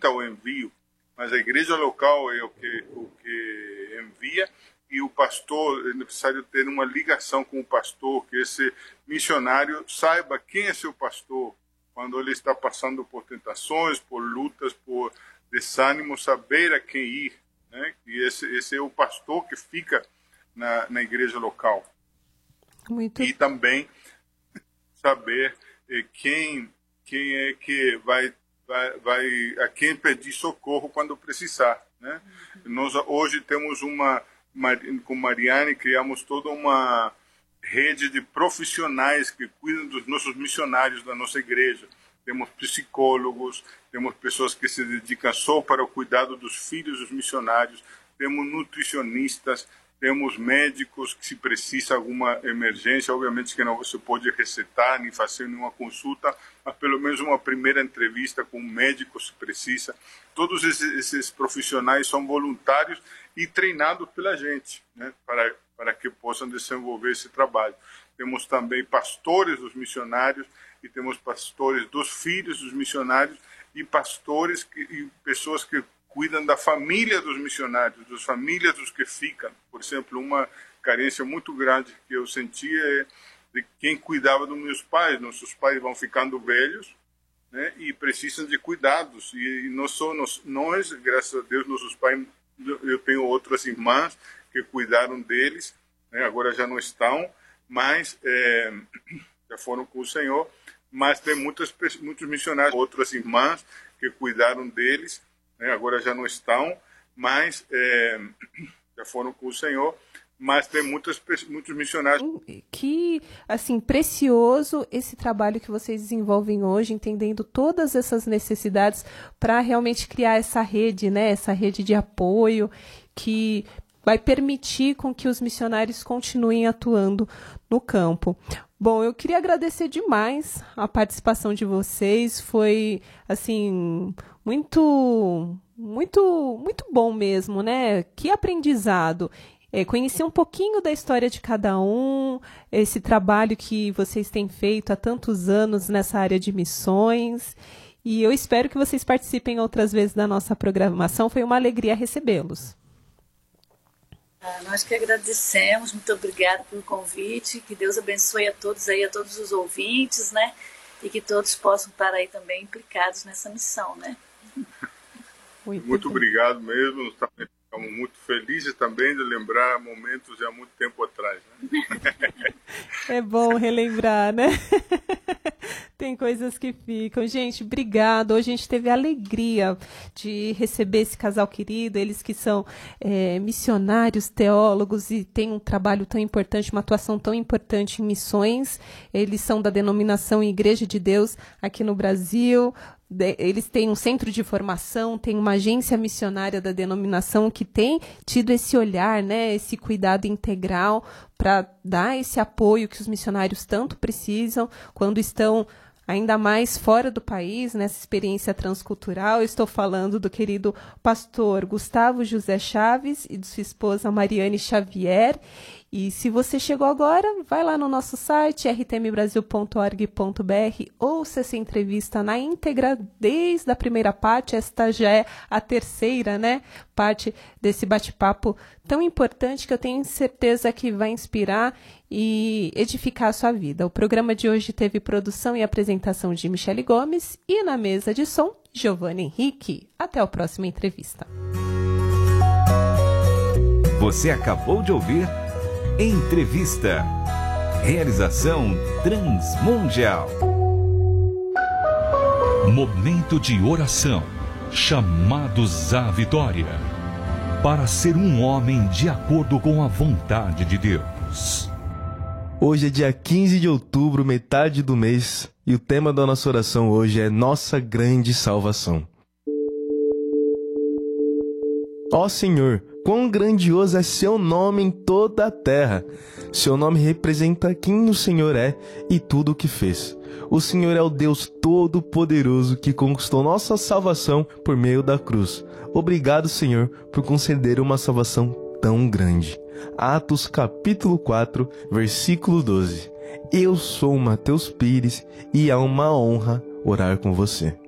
facilita o envio, mas a igreja local é o que envia, e o pastor, é necessário ter uma ligação com o pastor, que esse missionário saiba quem é seu pastor, quando ele está passando por tentações, por lutas, por desânimo, saber a quem ir, né? E esse é o pastor que fica na igreja local. E também saber quem é que vai a quem pedir socorro quando precisar, né? Nós hoje temos com Mariane criamos toda uma rede de profissionais que cuidam dos nossos missionários da nossa igreja. Temos psicólogos, temos pessoas que se dedicam só para o cuidado dos filhos dos missionários, temos nutricionistas, temos médicos que, se precisa alguma emergência, obviamente que não se pode recetar nem fazer nenhuma consulta, mas pelo menos uma primeira entrevista com um médico se precisa. Todos esses profissionais são voluntários e treinados pela gente, né, para que possam desenvolver esse trabalho. Temos também pastores dos missionários e temos pastores dos filhos dos missionários e pastores e pessoas que cuidam da família dos missionários, das famílias dos que ficam. Por exemplo, uma carência muito grande que eu sentia é de quem cuidava dos meus pais. Nossos pais vão ficando velhos, né, e precisam de cuidados. E não só nós, graças a Deus, nossos pais, eu tenho outras irmãs que cuidaram deles, né, agora já não estão, mas já foram com o Senhor. Mas tem muitos missionários, outras irmãs que cuidaram deles, agora já não estão, mas já foram com o Senhor, mas tem muitos missionários. Que, assim, precioso esse trabalho que vocês desenvolvem hoje, entendendo todas essas necessidades para realmente criar essa rede, né, essa rede de apoio que vai permitir com que os missionários continuem atuando no campo. Bom, eu queria agradecer demais a participação de vocês, foi, assim, muito bom mesmo, né? Que aprendizado. Conheci um pouquinho da história de cada um, esse trabalho que vocês têm feito há tantos anos nessa área de missões, e eu espero que vocês participem outras vezes da nossa programação. Foi uma alegria recebê-los. Nós que agradecemos, muito obrigada pelo convite, que Deus abençoe a todos aí, a todos os ouvintes, né? E que todos possam estar aí também implicados nessa missão, né? Muito obrigado mesmo, nós também ficamos muito felizes também de lembrar momentos de há muito tempo atrás, né? É bom relembrar, né? Tem coisas que ficam. Gente, obrigado. Hoje a gente teve a alegria de receber esse casal querido, eles que são missionários, teólogos e têm um trabalho tão importante, uma atuação tão importante em missões. Eles são da denominação Igreja de Deus aqui no Brasil. Eles têm um centro de formação, tem uma agência missionária da denominação que tem tido esse olhar, né, esse cuidado integral para dar esse apoio que os missionários tanto precisam quando estão ainda mais fora do país, nessa experiência transcultural. Eu estou falando do querido pastor Gustavo José Chaves e de sua esposa Mariane Xavier. E se você chegou agora, vai lá no nosso site rtmbrasil.org.br, ouça essa entrevista na íntegra desde a primeira parte. Esta já é a terceira, né, parte desse bate-papo tão importante que eu tenho certeza que vai inspirar e edificar a sua vida. O programa de hoje teve produção e apresentação de Michele Gomes e na mesa de som, Giovanni Henrique. Até a próxima entrevista. Você acabou de ouvir Entrevista. Realização Transmundial. Momento de oração. Chamados à vitória. Para ser um homem de acordo com a vontade de Deus. Hoje é dia 15 de outubro, metade do mês, e o tema da nossa oração hoje é Nossa Grande Salvação. Ó Senhor, quão grandioso é seu nome em toda a terra. Seu nome representa quem o Senhor é e tudo o que fez. O Senhor é o Deus Todo-Poderoso que conquistou nossa salvação por meio da cruz. Obrigado, Senhor, por conceder uma salvação tão grande. Atos capítulo 4, versículo 12. Eu sou Mateus Pires e é uma honra orar com você.